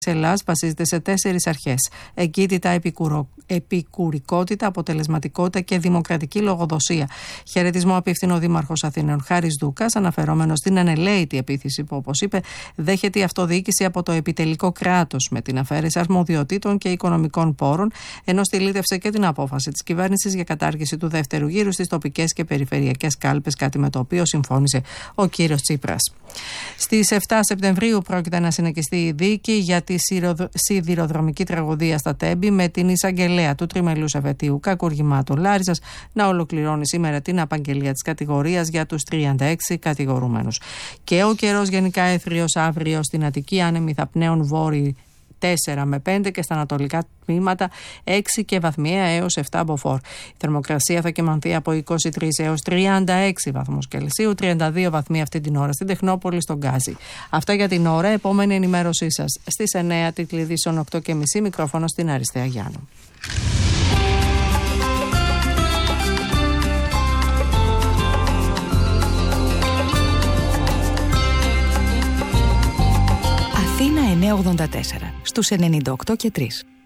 Ελλάς βασίζεται σε 4 αρχές: εγκύτητα, επικουρικότητα, αποτελεσματικότητα και δημοκρατική λογοδοσία. Χαιρετισμό απίφθινε ο Δήμαρχος Αθηναίων Χάρης Δούκας, αναφερόμενος στην ανελαίητη επίθεση που, όπως είπε, δέχεται η αυτοδιοίκηση από το επιτελικό κράτος με την αφαίρεση αρμοδιοτήτων και οικονομικών πόρων, ενώ στυλίτευσε και την απόφαση της κυβέρνησης για κατάργηση του δεύτερου γύρου στις τοπικές και περιφερειακές κάλπες, κάτι με το οποίο συμφώνησε ο κύριος Τσίπρας. Στις 7 Σεπτεμβρίου πρόκειται να συνεχιστεί η δίκη για τη σιδηροδρομική τραγωδία στα Τέμπη, με την εισαγγελέα του τριμελούς εφετείου κακουργημάτων Λάρισας να ολοκληρώνει σήμερα την απαγγελία της κατηγορίας για τους 36 κατηγορούμενους. Και ο καιρός γενικά έθριος αύριο στην Αττική, άνεμοι θα πνέουν βόρειοι 4 με 5 και στα ανατολικά τμήματα 6 και βαθμιαία έως 7 μποφόρ. Η θερμοκρασία θα κυμανθεί από 23 έως 36 βαθμούς Κελσίου, 32 βαθμοί αυτή την ώρα στην Τεχνόπολη, στον Γκάζι. Αυτά για την ώρα. Επόμενη ενημέρωσή σας στις 9, τίτλοι ειδήσεων 8:30, μικρόφωνο στην Αριστεία Γιάννου. Αθήνα 984 στους 98 και 3.